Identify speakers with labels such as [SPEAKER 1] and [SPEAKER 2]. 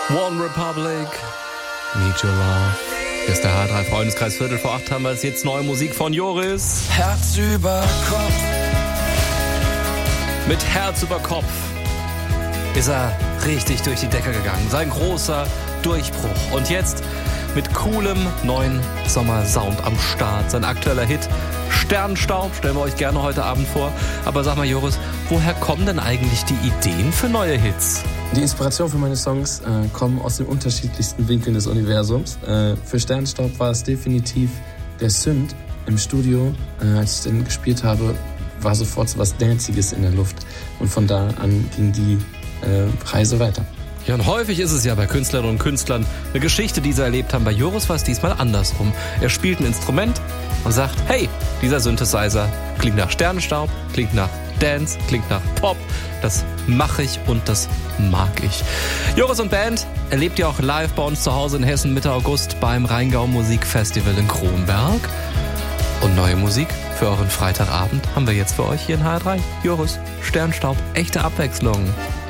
[SPEAKER 1] One Republic, Need Your Love. Hier ist der H3 Freundeskreis, 7:45 haben wir es jetzt. Neue Musik von Joris.
[SPEAKER 2] Herz über Kopf.
[SPEAKER 1] Mit Herz über Kopf ist er richtig durch die Decke gegangen. Sein großer Durchbruch. Und jetzt mit coolem neuen Sommersound am Start. Sein aktueller Hit Sternstaub stellen wir euch gerne heute Abend vor. Aber sag mal, Joris, woher kommen denn eigentlich die Ideen für neue Hits?
[SPEAKER 3] Die Inspiration für meine Songs kommen aus den unterschiedlichsten Winkeln des Universums. Für Sternstaub war es definitiv der Synth im Studio. Als ich den gespielt habe, war sofort so was Danziges in der Luft. Und von da an ging die Reise weiter.
[SPEAKER 1] Ja, und häufig ist es ja bei Künstlerinnen und Künstlern eine Geschichte, die sie erlebt haben. Bei Joris war es diesmal andersrum. Er spielt ein Instrument und sagt, hey, dieser Synthesizer klingt nach Sternenstaub, klingt nach Dance, klingt nach Pop. Das mache ich und das mag ich. Joris und Band erlebt ihr auch live bei uns zu Hause in Hessen Mitte August beim Rheingau Musikfestival in Kronberg. Und neue Musik für euren Freitagabend haben wir jetzt für euch hier in HR3. Joris, Sternstaub, echte Abwechslung.